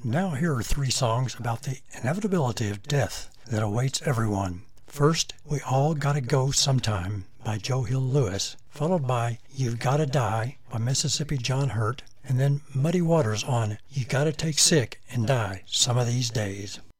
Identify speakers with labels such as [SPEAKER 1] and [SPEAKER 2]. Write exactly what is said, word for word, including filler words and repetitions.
[SPEAKER 1] Now here are three songs about the inevitability of death that awaits everyone. First, We All Gotta Go Sometime by Joe Hill Lewis, followed by You've Gotta Die by Mississippi John Hurt, and then Muddy Waters on You Gotta Take Sick and Die Some of These Days.